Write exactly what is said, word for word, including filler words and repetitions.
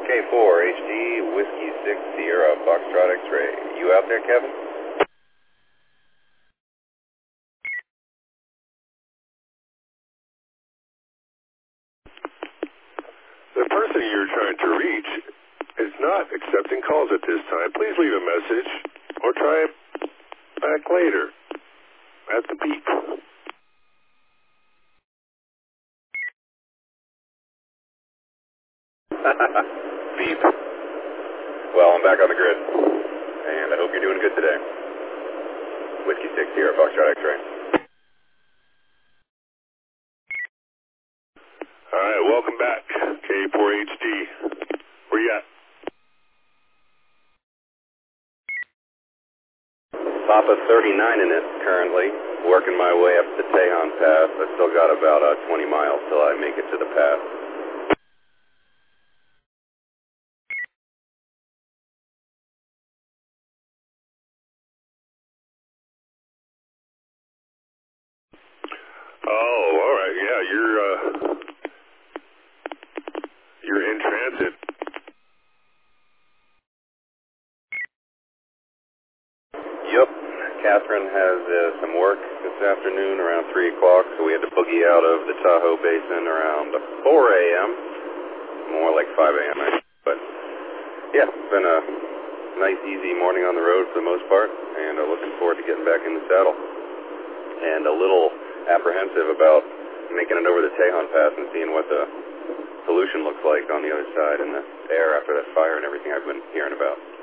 K four H D, Whiskey six Sierra, Foxtrot X-Ray. You out there, Kevin? The person you're trying to reach is not accepting calls at this time. Please leave a message or try it back later at the beep. Beep. Well, I'm back on the grid, and I hope you're doing good today. Whiskey six Sierra, Foxtrot X-Ray. All right, welcome back, K four H D. Where you at? Papa thirty-nine in it currently, working my way up the Tejon Pass. I still got about uh, twenty miles till I make it to the pass. Oh, all right, yeah, you're uh, you're in transit. Yep. Catherine has uh, some work this afternoon around three o'clock, so we had to boogie out of the Tahoe Basin around four a m More like five a m But, yeah, it's been a nice, easy morning on the road for the most part, and uh, looking forward to getting back in the saddle. And a little apprehensive about making it over the Tejon Pass and seeing what the pollution looks like on the other side and the air after that fire and everything I've been hearing about.